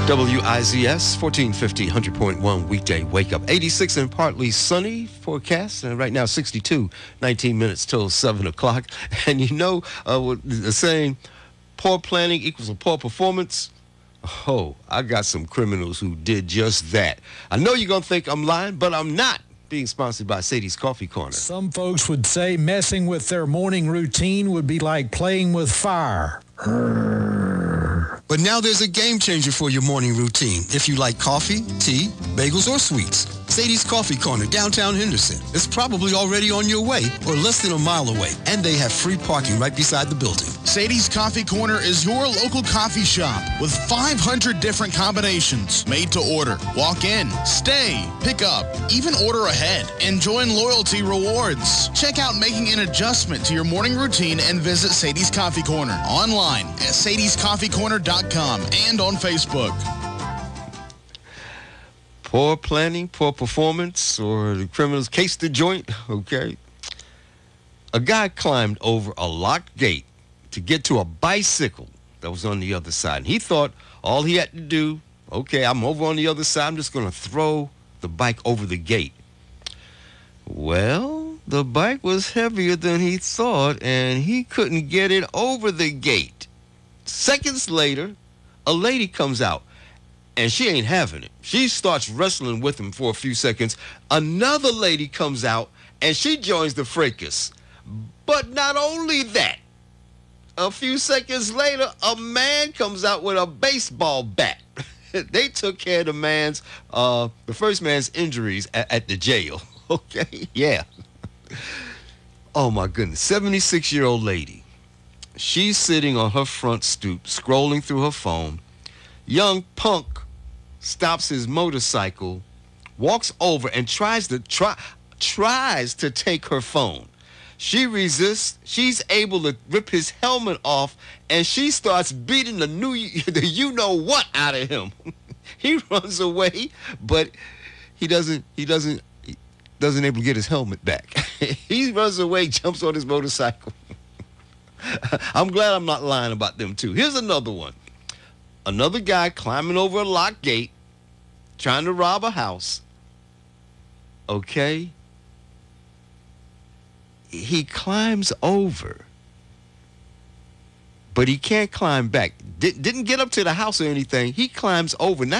WIZS 1450, 100.1 weekday wake up. 86 and partly sunny forecast. And right now 62, 19 minutes till 7 o'clock. And you know what the saying, poor planning equals a poor performance? Oh, I got some criminals who did just that. I know you're going to think I'm lying, but I'm not. Being sponsored by Sadie's Coffee Corner. Some folks would say messing with their morning routine would be like playing with fire. But now there's a game changer for your morning routine. If you like coffee, tea, bagels, or sweets, Sadie's Coffee Corner, downtown Henderson, is probably already on your way or less than a mile away, and they have free parking right beside the building. Sadie's Coffee Corner is your local coffee shop with 500 different combinations made to order. Walk in, stay, pick up, even order ahead, and join loyalty rewards. Check out making an adjustment to your morning routine and visit Sadie's Coffee Corner online at sadiescoffeecorner.com and on Facebook. Poor planning, poor performance, or the criminals cased the joint, okay? A guy climbed over a locked gate to get to a bicycle that was on the other side. And he thought all he had to do, okay, I'm over on the other side, I'm just going to throw the bike over the gate. Well, the bike was heavier than he thought, and he couldn't get it over the gate. Seconds later, a lady comes out, and she ain't having it. She starts wrestling with him for a few seconds. Another lady comes out, and she joins the fracas. But not only that, a few seconds later, a man comes out with a baseball bat. They took care of the first man's injuries at the jail. Okay, yeah. Oh my goodness, 76-year-old lady. She's sitting on her front stoop, scrolling through her phone. Young punk stops his motorcycle, walks over, and tries to take her phone. She resists. She's able to rip his helmet off, and she starts beating the you-know-what out of him. He runs away, but he doesn't able to get his helmet back. He runs away, jumps on his motorcycle. I'm glad I'm not lying about them, too. Here's another one. Another guy climbing over a locked gate, trying to rob a house. Okay? He climbs over, but he can't climb back. Didn't get up to the house or anything. He climbs over. Now